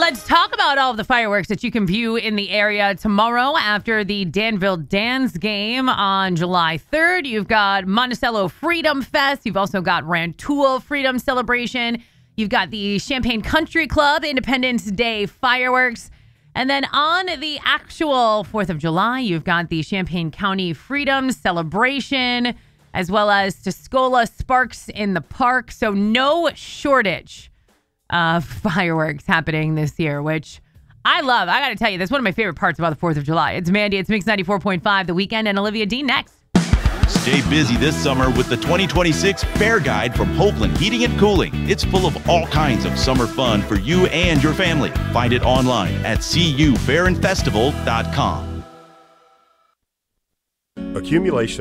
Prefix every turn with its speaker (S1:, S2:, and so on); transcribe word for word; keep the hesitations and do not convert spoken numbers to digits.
S1: Let's talk about all of the fireworks that you can view in the area tomorrow after the Danville Dance game on July third. You've got Monticello Freedom Fest. You've also got Rantoul Freedom Celebration. You've got the Champaign Country Club Independence Day fireworks. And then on the actual fourth of July, you've got the Champaign County Freedom Celebration, as well as Tuscola Sparks in the Park. So no shortage of fireworks happening this year, which I love. I got to tell you, that's one of my favorite parts about the fourth of July. It's Mandy. It's Mix ninety-four point five, The Weekend, and Olivia Dean next.
S2: Stay busy this summer with the twenty twenty-six Fair Guide from Hoagland Heating and Cooling. It's full of all kinds of summer fun for you and your family. Find it online at c u fair and festival dot com.
S3: Accumulation